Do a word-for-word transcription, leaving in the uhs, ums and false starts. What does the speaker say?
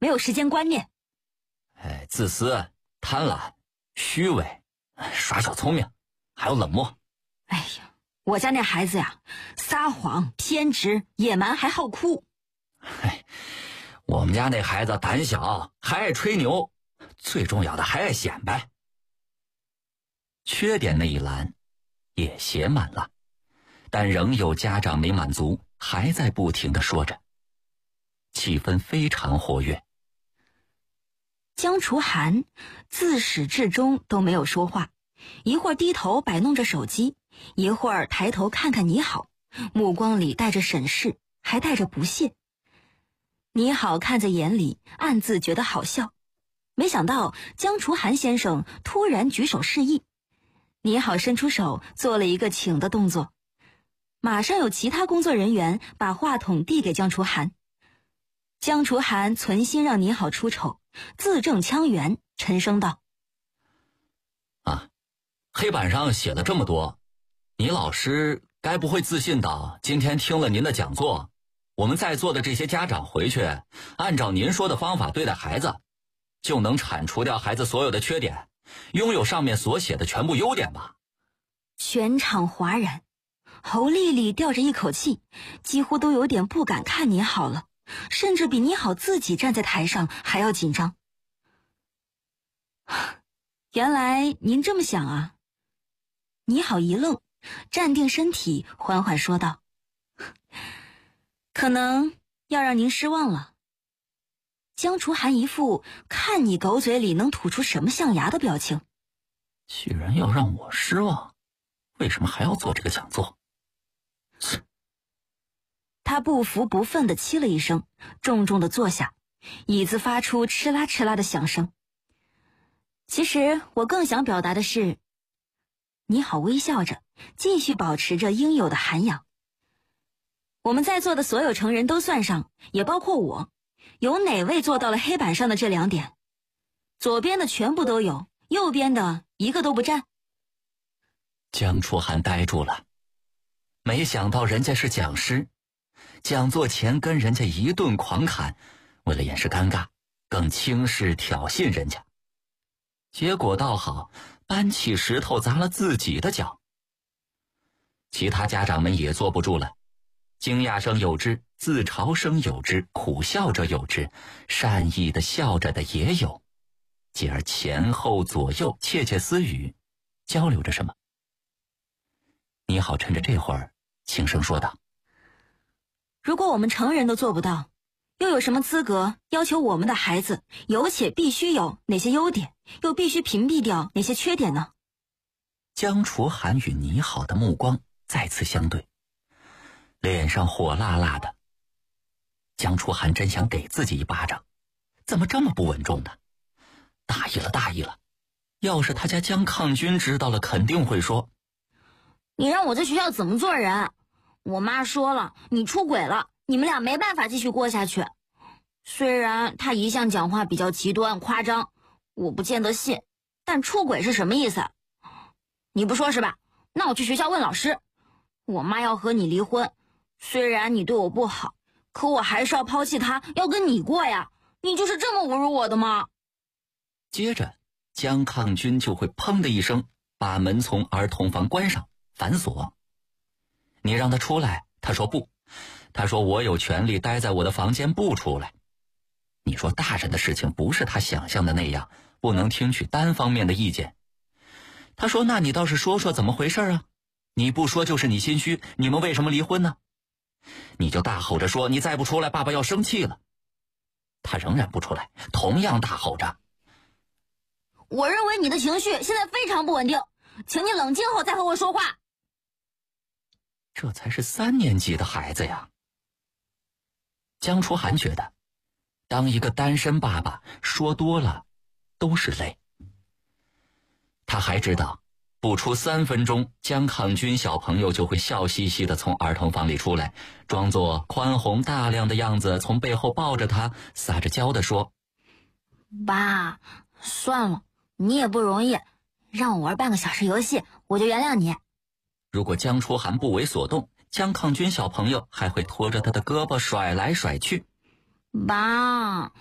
没有时间观念。 哎，自私、贪婪、虚伪、耍小聪明，还有冷漠。 哎呀，我家那孩子呀，撒谎、偏执、野蛮，还好哭。 哎，我们家那孩子胆小，还爱吹牛，最重要的还爱显摆。缺点那一栏也写满了，但仍有家长没满足，还在不停地说着，气氛非常活跃。 江楚涵自始至终都没有说话，一会儿低头摆弄着手机，一会儿抬头看看你好，目光里带着审视，还带着不屑。你好看在眼里，暗自觉得好笑。没想到江楚涵先生突然举手示意，你好伸出手做了一个请的动作，马上有其他工作人员把话筒递给江楚涵。江楚涵存心让你好出丑，字正腔圆，沉声道： 啊，黑板上写了这么多，你老师该不会自信到今天听了您的讲座，我们在座的这些家长回去按照您说的方法对待孩子，就能铲除掉孩子所有的缺点，拥有上面所写的全部优点吧？ 全场哗然，侯丽丽吊着一口气，几乎都有点不敢看你好了，甚至比你好自己站在台上还要紧张。原来您这么想啊？你好一愣，站定身体，缓缓说道：可能要让您失望了。江楚涵一副看你狗嘴里能吐出什么象牙的表情。 居然要让我失望，为什么还要做这个讲座？ 他不服不忿地气了一声，重重地坐下，椅子发出哧啦哧啦的响声。其实我更想表达的是，你好微笑着，继续保持着应有的涵养。我们在座的所有成人都算上，也包括我，有哪位做到了黑板上的这两点？左边的全部都有，右边的一个都不占。 江楚涵呆住了，没想到人家是讲师，讲座前跟人家一顿狂侃，为了掩饰尴尬，更轻视挑衅人家。结果倒好，搬起石头砸了自己的脚。其他家长们也坐不住了，惊讶声有之，自嘲声有之，苦笑者有之，善意的笑着的也有，继而前后左右窃窃私语，交流着什么。你好趁着这会儿轻声说道： 如果我们成人都做不到，又有什么资格要求我们的孩子有且必须有哪些优点，又必须屏蔽掉哪些缺点呢？ 江楚涵与你好的目光再次相对，脸上火辣辣的。江楚涵真想给自己一巴掌，怎么这么不稳重呢？大意了大意了，要是他家江抗军知道了，肯定会说： 你让我在学校怎么做人？我妈说了，你出轨了，你们俩没办法继续过下去。虽然他一向讲话比较极端夸张，我不见得信，但出轨是什么意思？你不说是吧？那我去学校问老师。我妈要和你离婚，虽然你对我不好，可我还是要抛弃他，要跟你过呀。你就是这么侮辱我的吗？ 接着江抗军就会砰的一声把门从儿童房关上反锁。你让他出来，他说不，他说我有权利待在我的房间不出来。你说大人的事情不是他想象的那样，不能听取单方面的意见。他说那你倒是说说怎么回事啊？你不说就是你心虚，你们为什么离婚呢？你就大吼着说你再不出来爸爸要生气了。他仍然不出来，同样大吼着。 我认为你的情绪现在非常不稳定，请你冷静后再和我说话。 这才是三年级的孩子呀。江楚涵觉得当一个单身爸爸说多了都是累。他还知道不出三分钟，江抗军小朋友就会笑嘻嘻地从儿童房里出来，装作宽宏大量的样子，从背后抱着他，撒着娇地说： 爸，算了，你也不容易，让我玩半个小时游戏，我就原谅你。 如果江楚涵不为所动，江抗军小朋友还会拖着他的胳膊甩来甩去。 爸，